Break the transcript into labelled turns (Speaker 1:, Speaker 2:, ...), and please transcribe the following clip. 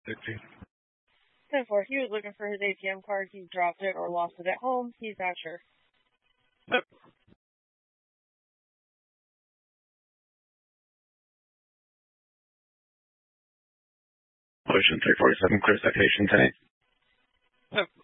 Speaker 1: 10-4, he was looking for his ATM card. He dropped it or lost it at home. He's not sure.
Speaker 2: Yep. Ocean 347, clear citation 10.
Speaker 3: Yep.